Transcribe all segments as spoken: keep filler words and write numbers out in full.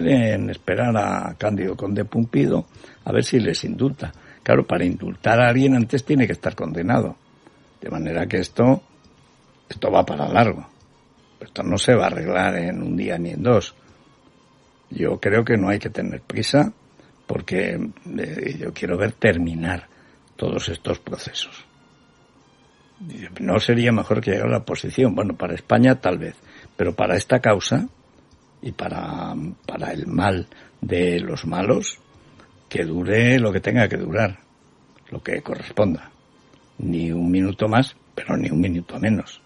en esperar a Cándido Conde Pumpido a ver si les indulta. Claro, para indultar a alguien antes tiene que estar condenado. De manera que esto, esto va para largo. Esto no se va a arreglar en un día ni en dos. Yo creo que no hay que tener prisa porque eh, yo quiero ver terminar todos estos procesos. ¿No sería mejor que llegara a la oposición? Bueno, para España tal vez, pero para esta causa y para, para el mal de los malos, que dure lo que tenga que durar, lo que corresponda. Ni un minuto más, pero ni un minuto menos.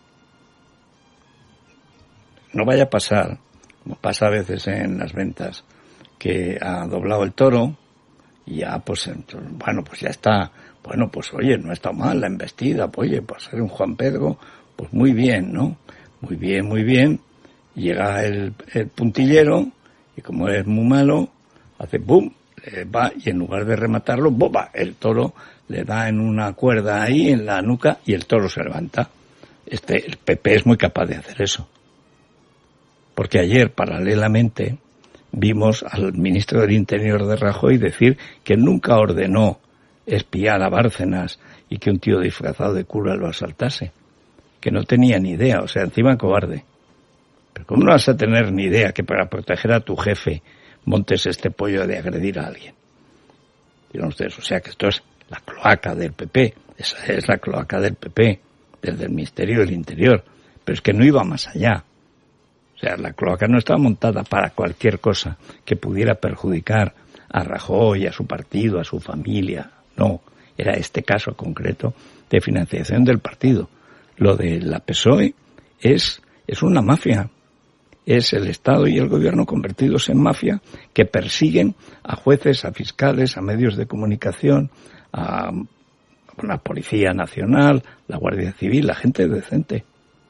No vaya a pasar, como pasa a veces en las ventas, que ha doblado el toro y ya, pues, bueno, pues ya está. Bueno, pues oye, no está mal la embestida, pues, oye, pues ser un Juan Pedro, pues muy bien, ¿no? Muy bien, muy bien. Llega el, el puntillero y como es muy malo, hace ¡bum! Le va y en lugar de rematarlo, ¡boba! El toro le da en una cuerda ahí en la nuca y el toro se levanta. Este, el P P es muy capaz de hacer eso. Porque ayer, paralelamente, vimos al ministro del Interior de Rajoy decir que nunca ordenó espiar a Bárcenas y que un tío disfrazado de cura lo asaltase. Que no tenía ni idea, o sea, encima cobarde. Pero ¿cómo no vas a tener ni idea que para proteger a tu jefe montes este pollo de agredir a alguien? Dirán ustedes, o sea que esto es la cloaca del P P, esa es la cloaca del P P, desde el Ministerio del Interior, pero es que no iba más allá. O sea, la cloaca no estaba montada para cualquier cosa que pudiera perjudicar a Rajoy, a su partido, a su familia. No, era este caso concreto de financiación del partido. Lo de la P S O E es, es una mafia. Es el Estado y el Gobierno convertidos en mafia que persiguen a jueces, a fiscales, a medios de comunicación, a la Policía Nacional, la Guardia Civil, la gente decente.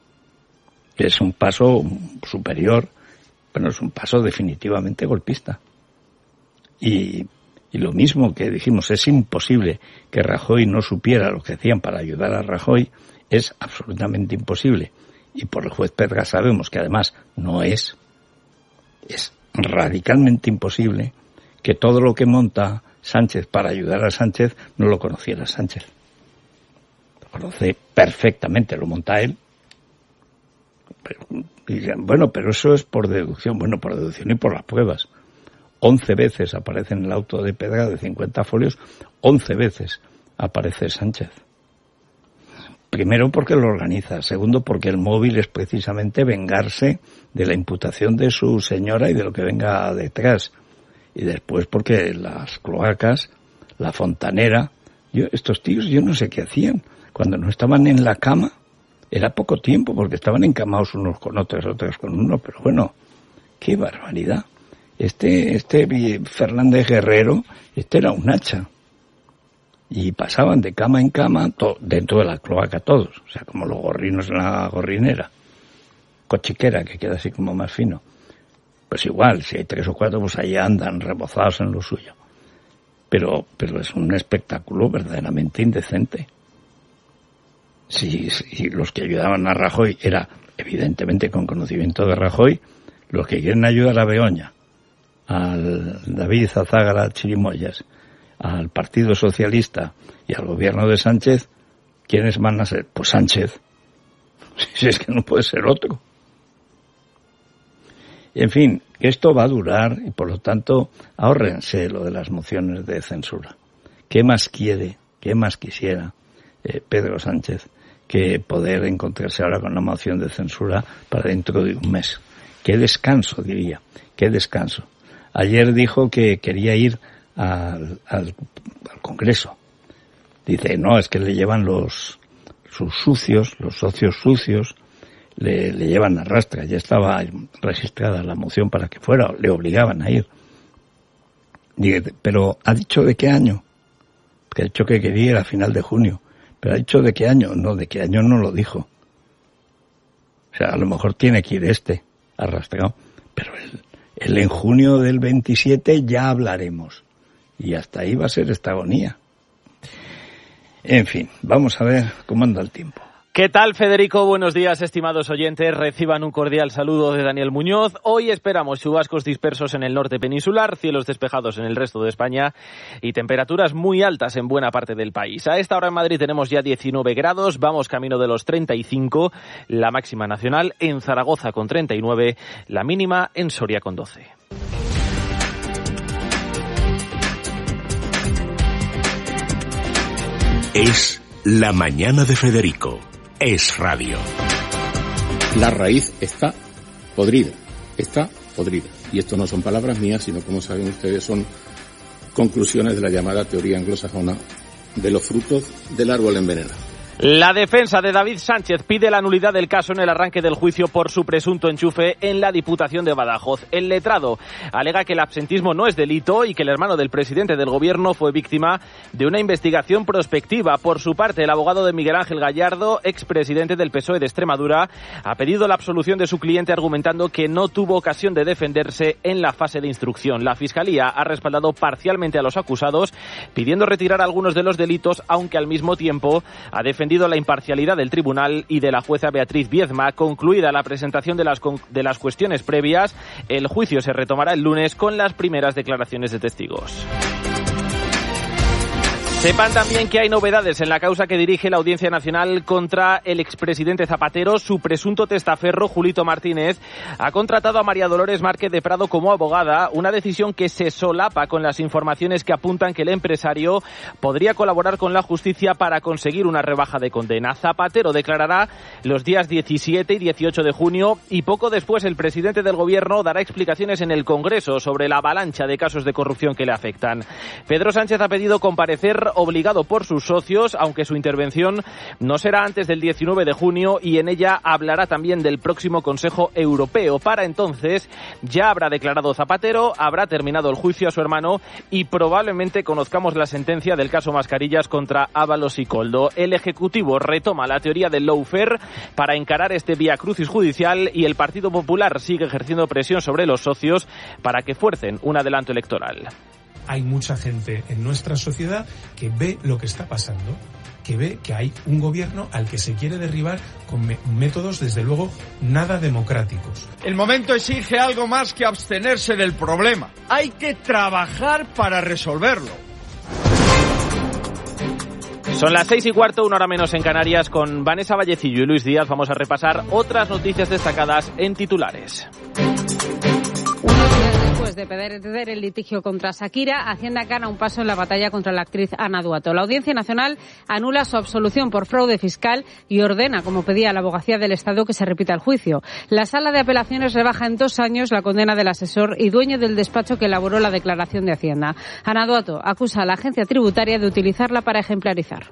Es un paso superior, pero es un paso definitivamente golpista. Y, y lo mismo que dijimos, es imposible que Rajoy no supiera lo que hacían para ayudar a Rajoy, es absolutamente imposible. Y por el juez Pedra sabemos que además no es, es radicalmente imposible que todo lo que monta Sánchez para ayudar a Sánchez no lo conociera Sánchez. Lo conoce perfectamente, lo monta él. Pero, bueno, pero eso es por deducción, bueno, por deducción y por las pruebas. Once veces aparece en el auto de Pedra de cincuenta folios, once veces aparece Sánchez. Primero porque lo organiza, segundo porque el móvil es precisamente vengarse de la imputación de su señora y de lo que venga detrás. Y después porque las cloacas, la fontanera, yo, estos tíos yo no sé qué hacían. Cuando no estaban en la cama, era poco tiempo porque estaban encamados unos con otros, otros con uno, pero bueno, qué barbaridad. Este, este Fernández Guerrero, este era un hacha. Y pasaban de cama en cama to, dentro de la cloaca todos, o sea, como los gorrinos en la gorrinera, cochiquera, que queda así como más fino. Pues igual, si hay tres o cuatro, pues ahí andan rebozados en lo suyo. Pero, pero es un espectáculo verdaderamente indecente. Si, si los que ayudaban a Rajoy era, evidentemente, con conocimiento de Rajoy, los que quieren ayudar a Begoña, al David Zazágara Chirimoyas, al Partido Socialista y al gobierno de Sánchez, ¿quiénes van a ser? Pues Sánchez. Si es que no puede ser otro. En fin, que esto va a durar y por lo tanto ahórrense lo de las mociones de censura. ¿Qué más quiere, qué más quisiera eh, Pedro Sánchez que poder encontrarse ahora con una moción de censura para dentro de un mes? Qué descanso, diría, qué descanso. Ayer dijo que quería ir Al, al, al Congreso. Dice, no, es que le llevan los sus sucios, los socios sucios, le, le llevan a rastra. Ya estaba registrada la moción para que fuera, le obligaban a ir. Dice, pero ¿ha dicho de qué año? Que ha dicho que quería ir a final de junio. Pero ¿ha dicho de qué año? No, de qué año no lo dijo. O sea, a lo mejor tiene que ir este, arrastrado. Pero el, el en junio del veintisiete ya hablaremos. Y hasta ahí va a ser esta agonía. En fin, vamos a ver cómo anda el tiempo. ¿Qué tal, Federico? Buenos días, estimados oyentes. Reciban un cordial saludo de Daniel Muñoz. Hoy esperamos chubascos dispersos en el norte peninsular, cielos despejados en el resto de España y temperaturas muy altas en buena parte del país. A esta hora en Madrid tenemos ya diecinueve grados, vamos camino de los treinta y cinco, la máxima nacional, en Zaragoza con treinta y nueve, la mínima en Soria con doce. Es la mañana de Federico. Es radio. La raíz está podrida, está podrida. Y esto no son palabras mías, sino, como saben ustedes, son conclusiones de la llamada teoría anglosajona de los frutos del árbol envenenado. La defensa de David Sánchez pide la nulidad del caso en el arranque del juicio por su presunto enchufe en la Diputación de Badajoz. El letrado alega que el absentismo no es delito y que el hermano del presidente del gobierno fue víctima de una investigación prospectiva. Por su parte, el abogado de Miguel Ángel Gallardo, expresidente del P S O E de Extremadura, ha pedido la absolución de su cliente argumentando que no tuvo ocasión de defenderse en la fase de instrucción. La Fiscalía ha respaldado parcialmente a los acusados, pidiendo retirar algunos de los delitos, aunque al mismo tiempo ha defendido la imparcialidad del tribunal y de la jueza Beatriz Viezma. Concluida la presentación de las, de las cuestiones previas, el juicio se retomará el lunes con las primeras declaraciones de testigos. Sepan también que hay novedades en la causa que dirige la Audiencia Nacional contra el expresidente Zapatero. Su presunto testaferro, Julito Martínez, ha contratado a María Dolores Márquez de Prado como abogada, una decisión que se solapa con las informaciones que apuntan que el empresario podría colaborar con la justicia para conseguir una rebaja de condena. Zapatero declarará los días diecisiete y dieciocho de junio y poco después el presidente del gobierno dará explicaciones en el Congreso sobre la avalancha de casos de corrupción que le afectan. Pedro Sánchez ha pedido comparecer obligado por sus socios, aunque su intervención no será antes del diecinueve de junio y en ella hablará también del próximo Consejo Europeo. Para entonces ya habrá declarado Zapatero, habrá terminado el juicio a su hermano y probablemente conozcamos la sentencia del caso Mascarillas contra Ábalos y Koldo. El Ejecutivo retoma la teoría del lawfare para encarar este viacrucis judicial y el Partido Popular sigue ejerciendo presión sobre los socios para que fuercen un adelanto electoral. Hay mucha gente en nuestra sociedad que ve lo que está pasando, que ve que hay un gobierno al que se quiere derribar con me- métodos, desde luego, nada democráticos. El momento exige algo más que abstenerse del problema. Hay que trabajar para resolverlo. Son las seis y cuarto, una hora menos en Canarias. Con Vanessa Vallecillo y Luis Díaz vamos a repasar otras noticias destacadas en titulares. Después de perder el litigio contra Shakira, Hacienda gana un paso en la batalla contra la actriz Ana Duato. La Audiencia Nacional anula su absolución por fraude fiscal y ordena, como pedía la Abogacía del Estado, que se repita el juicio. La Sala de Apelaciones rebaja en dos años la condena del asesor y dueño del despacho que elaboró la declaración de Hacienda. Ana Duato acusa a la agencia tributaria de utilizarla para ejemplarizar.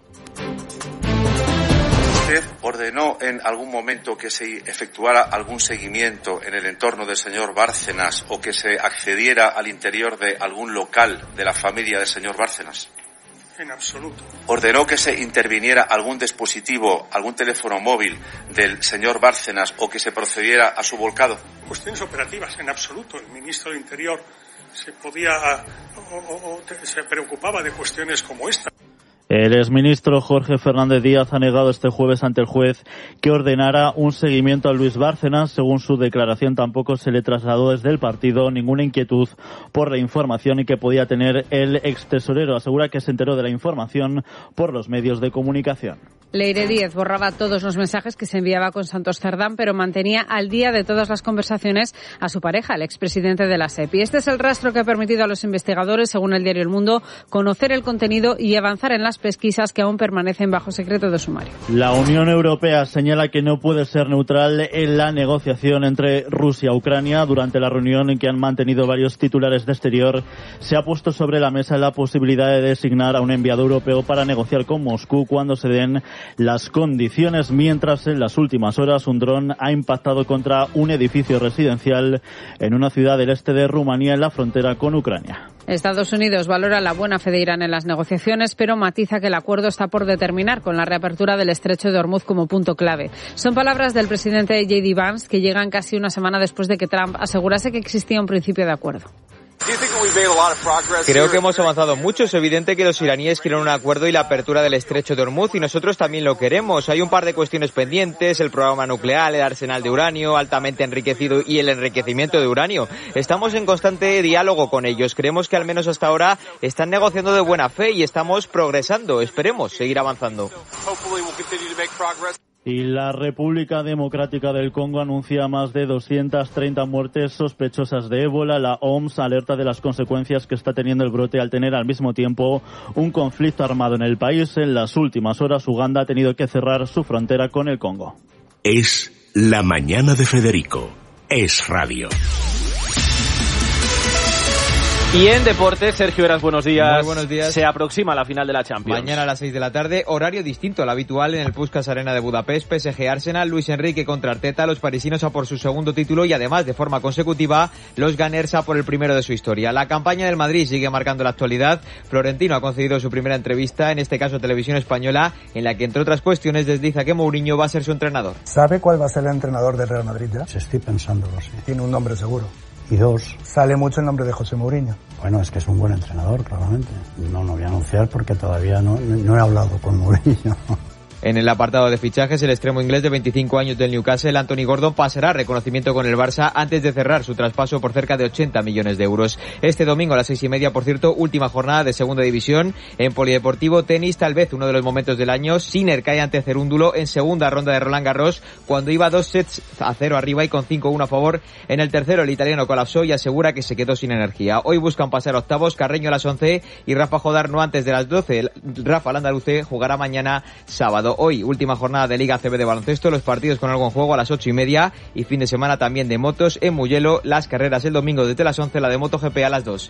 ¿Usted ordenó en algún momento que se efectuara algún seguimiento en el entorno del señor Bárcenas o que se accediera al interior de algún local de la familia del señor Bárcenas? En absoluto. ¿Ordenó que se interviniera algún dispositivo, algún teléfono móvil del señor Bárcenas o que se procediera a su volcado? Cuestiones operativas, en absoluto. El ministro del Interior se podía o, o, o se preocupaba de cuestiones como esta. El exministro Jorge Fernández Díaz ha negado este jueves ante el juez que ordenara un seguimiento a Luis Bárcenas. Según su declaración, tampoco se le trasladó desde el partido ninguna inquietud por la información y que podía tener el extesorero. Asegura que se enteró de la información por los medios de comunicación. Leire Díez borraba todos los mensajes que se enviaba con Santos Cerdán, pero mantenía al día de todas las conversaciones a su pareja, el expresidente de la S E P. Y este es el rastro que ha permitido a los investigadores, según el diario El Mundo, conocer el contenido y avanzar en las pesquisas que aún permanecen bajo secreto de sumario. La Unión Europea señala que no puede ser neutral en la negociación entre Rusia y Ucrania. Durante la reunión en que han mantenido varios titulares de exterior, se ha puesto sobre la mesa la posibilidad de designar a un enviado europeo para negociar con Moscú cuando se den las condiciones, mientras en las últimas horas un dron ha impactado contra un edificio residencial en una ciudad del este de Rumanía en la frontera con Ucrania. Estados Unidos valora la buena fe de Irán en las negociaciones, pero matiza que el acuerdo está por determinar con la reapertura del estrecho de Hormuz como punto clave. Son palabras del presidente J D Vance que llegan casi una semana después de que Trump asegurase que existía un principio de acuerdo. Creo que hemos avanzado mucho. Es evidente que los iraníes quieren un acuerdo y la apertura del estrecho de Hormuz, y nosotros también lo queremos. Hay un par de cuestiones pendientes: el programa nuclear, el arsenal de uranio altamente enriquecido y el enriquecimiento de uranio. Estamos en constante diálogo con ellos. Creemos que al menos hasta ahora están negociando de buena fe y estamos progresando. Esperemos seguir avanzando. Y la República Democrática del Congo anuncia más de doscientas treinta muertes sospechosas de ébola. La O M S alerta de las consecuencias que está teniendo el brote al tener al mismo tiempo un conflicto armado en el país. En las últimas horas, Uganda ha tenido que cerrar su frontera con el Congo. Es La Mañana de Federico. Es radio. Y en deportes, Sergio Eras, buenos días. Muy buenos días. Se aproxima la final de la Champions. Mañana a las seis de la tarde, horario distinto al habitual en el Puskás Arena de Budapest. P S G Arsenal, Luis Enrique contra Arteta, los parisinos a por su segundo título y además de forma consecutiva los Gunners a por el primero de su historia. La campaña del Madrid sigue marcando la actualidad. Florentino ha concedido su primera entrevista, en este caso Televisión Española, en la que entre otras cuestiones desliza que Mourinho va a ser su entrenador. ¿Sabe cuál va a ser el entrenador del Real Madrid ya? Sí, estoy pensándolo, sí. Tiene un nombre seguro. Y dos. Sale mucho el nombre de José Mourinho. Bueno, es que es un buen entrenador, claramente. No lo voy a anunciar porque todavía no, no he hablado con Mourinho. En el apartado de fichajes, el extremo inglés de veinticinco años del Newcastle, Anthony Gordon, pasará reconocimiento con el Barça antes de cerrar su traspaso por cerca de ochenta millones de euros. Este domingo a las seis y media, por cierto, última jornada de segunda división. En polideportivo, tenis, tal vez uno de los momentos del año. Sinner cae ante Cerúndulo en segunda ronda de Roland Garros, cuando iba dos sets a cero arriba y con cinco uno a favor. En el tercero, el italiano colapsó y asegura que se quedó sin energía. Hoy buscan pasar a octavos, Carreño a las once y Rafa Jodar no antes de las doce. Rafa Landaluce jugará mañana sábado. Hoy, última jornada de Liga A C B de baloncesto, los partidos con algo en juego a las ocho y media y fin de semana también de motos en Mugello, las carreras el domingo desde las once, la de MotoGP a las dos.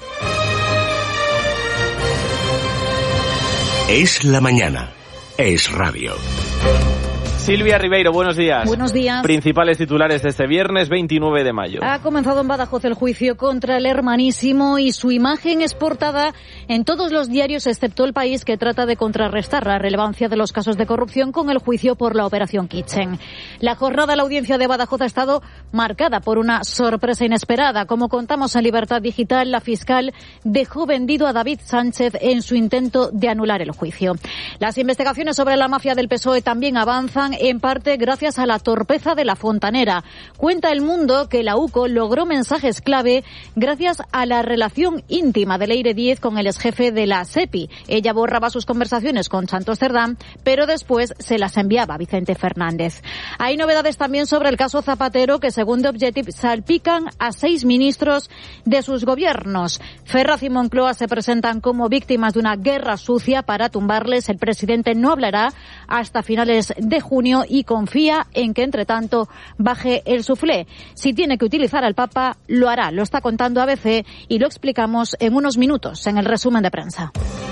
Es la mañana. Es radio. Silvia Ribeiro, buenos días. Buenos días. Principales titulares de este viernes veintinueve de mayo. Ha comenzado en Badajoz el juicio contra el hermanísimo y su imagen es portada en todos los diarios excepto El País, que trata de contrarrestar la relevancia de los casos de corrupción con el juicio por la Operación Kitchen. La jornada de la audiencia de Badajoz ha estado marcada por una sorpresa inesperada. Como contamos en Libertad Digital, la fiscal dejó vendido a David Sánchez en su intento de anular el juicio. Las investigaciones sobre la mafia del P S O E también avanzan, en parte gracias a la torpeza de la Fontanera. Cuenta El Mundo que la UCO logró mensajes clave gracias a la relación íntima de Leire Díez con el exjefe de la SEPI. Ella borraba sus conversaciones con Santos Cerdán, pero después se las enviaba a Vicente Fernández. Hay novedades también sobre el caso Zapatero, que según The Objective salpican a seis ministros de sus gobiernos. Ferraz y Moncloa se presentan como víctimas de una guerra sucia para tumbarles. El presidente no hablará hasta finales de junio y confía en que, entre tanto, baje el suflé. Si tiene que utilizar al Papa, lo hará. Lo está contando A B C y lo explicamos en unos minutos en el resumen de prensa.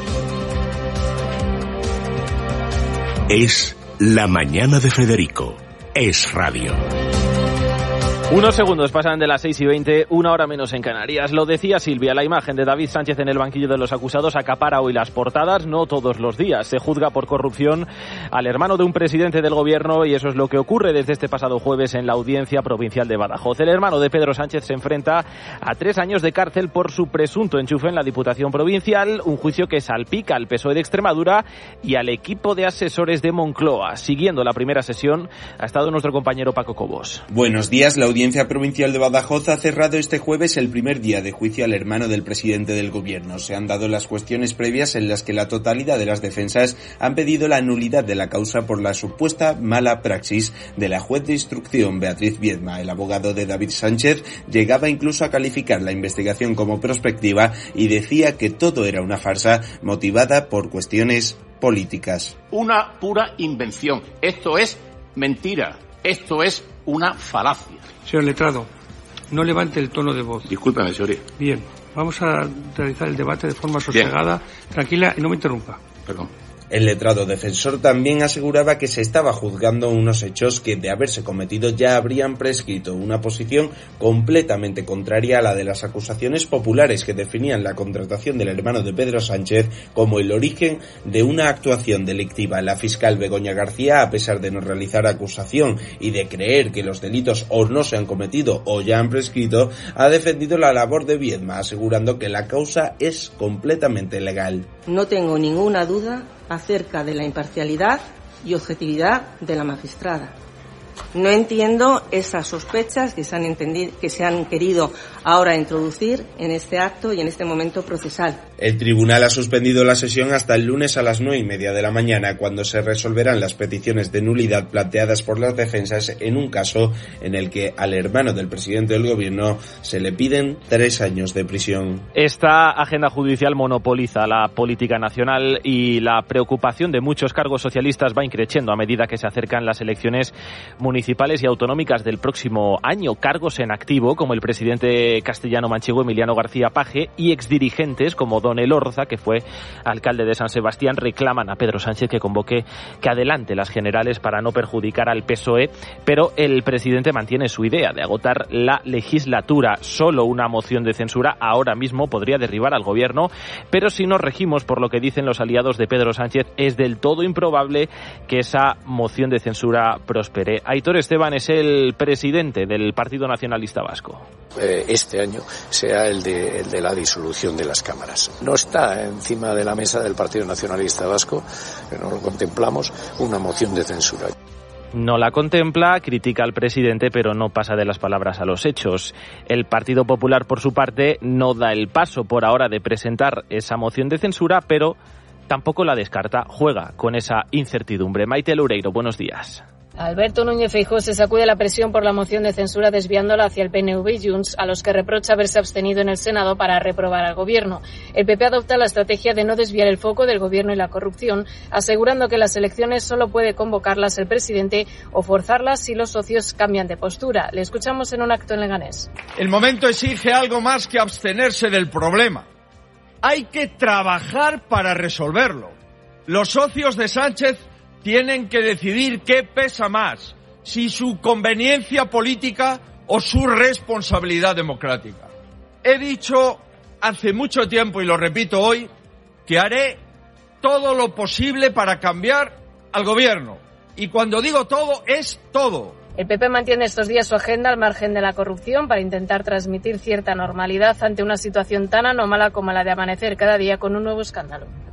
Es La Mañana de Federico. Es radio. Unos segundos pasan de las seis y veinte, una hora menos en Canarias. Lo decía Silvia, la imagen de David Sánchez en el banquillo de los acusados acapara hoy las portadas, no todos los días. Se juzga por corrupción al hermano de un presidente del gobierno y eso es lo que ocurre desde este pasado jueves en la Audiencia Provincial de Badajoz. El hermano de Pedro Sánchez se enfrenta a tres años de cárcel por su presunto enchufe en la Diputación Provincial, un juicio que salpica al P S O E de Extremadura y al equipo de asesores de Moncloa. Siguiendo la primera sesión ha estado nuestro compañero Paco Cobos. Buenos días. La Audiencia Provincial de Badajoz ha cerrado este jueves el primer día de juicio al hermano del presidente del gobierno. Se han dado las cuestiones previas en las que la totalidad de las defensas han pedido la nulidad de la causa por la supuesta mala praxis de la juez de instrucción Beatriz Viedma. El abogado de David Sánchez llegaba incluso a calificar la investigación como prospectiva y decía que todo era una farsa motivada por cuestiones políticas. Una pura invención. Esto es mentira. Esto es una falacia. Señor letrado, no levante el tono de voz. Discúlpeme, señor. Bien, vamos a realizar el debate de forma sosegada, Bien. tranquila y no me interrumpa. Perdón. El letrado defensor también aseguraba que se estaba juzgando unos hechos que, de haberse cometido, ya habrían prescrito, una posición completamente contraria a la de las acusaciones populares que definían la contratación del hermano de Pedro Sánchez como el origen de una actuación delictiva. La fiscal Begoña García, a pesar de no realizar acusación y de creer que los delitos o no se han cometido o ya han prescrito, ha defendido la labor de Viedma, asegurando que la causa es completamente legal. No tengo ninguna duda acerca de la imparcialidad y objetividad de la magistrada. No entiendo esas sospechas que se han entendido, que se han querido ahora introducir en este acto y en este momento procesal. El tribunal ha suspendido la sesión hasta el lunes a las nueve y media de la mañana, cuando se resolverán las peticiones de nulidad planteadas por las defensas en un caso en el que al hermano del presidente del gobierno se le piden tres años de prisión. Esta agenda judicial monopoliza la política nacional y la preocupación de muchos cargos socialistas va increciendo a medida que se acercan las elecciones municipales y autonómicas del próximo año. Cargos en activo como el presidente castellano-manchego Emiliano García Paje y exdirigentes como don Elorza, que fue alcalde de San Sebastián, reclaman a Pedro Sánchez que convoque, que adelante las generales para no perjudicar al P S O E, pero el presidente mantiene su idea de agotar la legislatura. Solo una moción de censura ahora mismo podría derribar al gobierno, pero si nos regimos por lo que dicen los aliados de Pedro Sánchez, es del todo improbable que esa moción de censura prospere. Aitor Esteban es el presidente del Partido Nacionalista Vasco. Eh, este año sea el de, el de la disolución de las cámaras. No está encima de la mesa del Partido Nacionalista Vasco, no lo contemplamos, una moción de censura. No la contempla, critica al presidente, pero no pasa de las palabras a los hechos. El Partido Popular, por su parte, no da el paso por ahora de presentar esa moción de censura, pero tampoco la descarta, juega con esa incertidumbre. Maite Loureiro, buenos días. Alberto Núñez Feijóo se sacude la presión por la moción de censura desviándola hacia el P N V y Junts, a los que reprocha haberse abstenido en el Senado para reprobar al Gobierno. El P P adopta la estrategia de no desviar el foco del Gobierno y la corrupción, asegurando que las elecciones solo puede convocarlas el presidente o forzarlas si los socios cambian de postura. Le escuchamos en un acto en Leganés. El momento exige algo más que abstenerse del problema. Hay que trabajar para resolverlo. Los socios de Sánchez tienen que decidir qué pesa más, si su conveniencia política o su responsabilidad democrática. He dicho hace mucho tiempo, y lo repito hoy, que haré todo lo posible para cambiar al gobierno. Y cuando digo todo, es todo. El P P mantiene estos días su agenda al margen de la corrupción para intentar transmitir cierta normalidad ante una situación tan anómala como la de amanecer cada día con un nuevo escándalo.